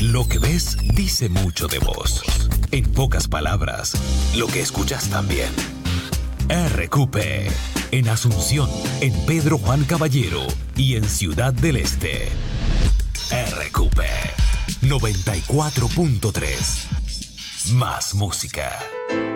Lo que ves dice mucho de vos. En pocas palabras, lo que escuchas también. RQP, en Asunción, en Pedro Juan Caballero y en Ciudad del Este. RQP 94.3. Más música.